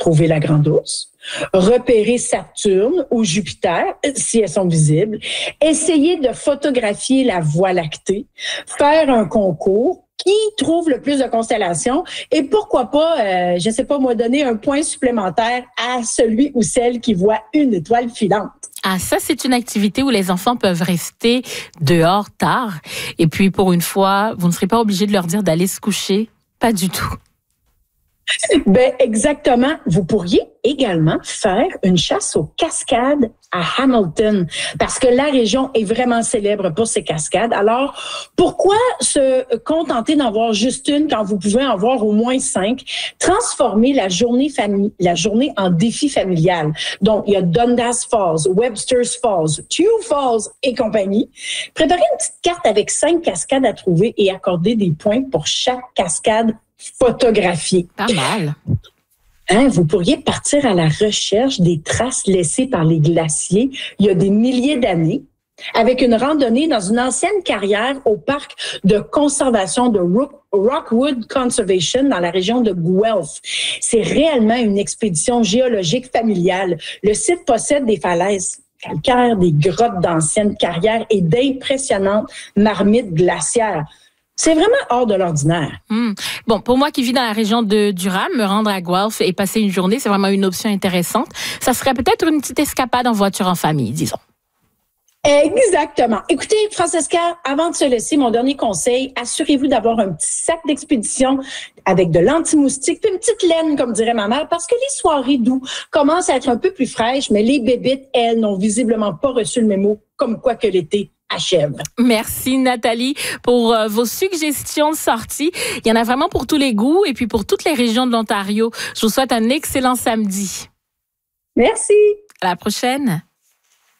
trouver la grande ours, repérer Saturne ou Jupiter, si elles sont visibles, essayer de photographier la Voie lactée, faire un concours, qui trouve le plus de constellations et pourquoi pas, je sais pas moi, donner un point supplémentaire à celui ou celle qui voit une étoile filante. Ah, ça, c'est une activité où les enfants peuvent rester dehors tard. Et puis, pour une fois, vous ne serez pas obligé de leur dire d'aller se coucher. Pas du tout. Ben exactement. Vous pourriez également faire une chasse aux cascades à Hamilton parce que la région est vraiment célèbre pour ses cascades. Alors, pourquoi se contenter d'en voir juste une quand vous pouvez en voir au moins 5? Transformer la journée en défi familial. Donc, il y a Dundas Falls, Webster's Falls, Tew Falls et compagnie. Préparez une petite carte avec 5 cascades à trouver et accorder des points pour chaque cascade photographiée. Pas mal. Vous pourriez partir à la recherche des traces laissées par les glaciers il y a des milliers d'années avec une randonnée dans une ancienne carrière au parc de conservation de Rockwood Conservation dans la région de Guelph. C'est réellement une expédition géologique familiale. Le site possède des falaises calcaires, des grottes d'anciennes carrières et d'impressionnantes marmites glaciaires. C'est vraiment hors de l'ordinaire. Bon, pour moi qui vis dans la région de Durham, me rendre à Guelph et passer une journée, c'est vraiment une option intéressante. Ça serait peut-être une petite escapade en voiture en famille, disons. Exactement. Écoutez, Francesca, avant de se laisser, mon dernier conseil, assurez-vous d'avoir un petit sac d'expédition avec de l'anti-moustique puis une petite laine, comme dirait ma mère, parce que les soirées d'où commencent à être un peu plus fraîches, mais les bébites, elles, n'ont visiblement pas reçu le mémo, comme quoi que l'été achève. Merci Nathalie pour vos suggestions de sortie. Il y en a vraiment pour tous les goûts et puis pour toutes les régions de l'Ontario. Je vous souhaite un excellent samedi. Merci. À la prochaine.